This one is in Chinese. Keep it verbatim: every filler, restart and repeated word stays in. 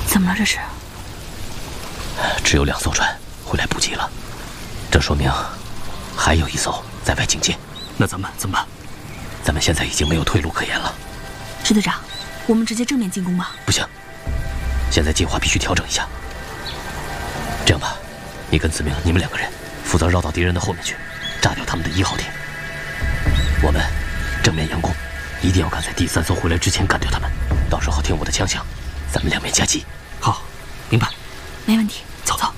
怎么了？这是？ 只有两艘船回来补给了，这说明还有一艘在外警戒。 那咱们怎么办？ 咱们现在已经没有退路可言了。 支队长，我们直接正面进攻吗？ 不行，现在计划必须调整一下。这样吧，你跟子明，你们两个人负责绕到敌人的后面去，炸掉他们的一号艇。我们正面佯攻，一定要赶在第三艘回来之前干掉他们。到时候听我的枪响，咱们两面夹击。 好，明白。 没问题， 走。 走。